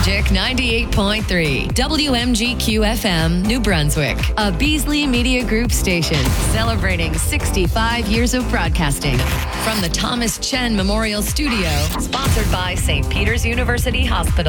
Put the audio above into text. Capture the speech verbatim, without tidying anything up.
Magic ninety-eight point three, W M G Q F M, New Brunswick, a Beasley Media Group station celebrating sixty-five years of broadcasting from the Thomas Chen Memorial Studio, sponsored by Saint Peter's University Hospital.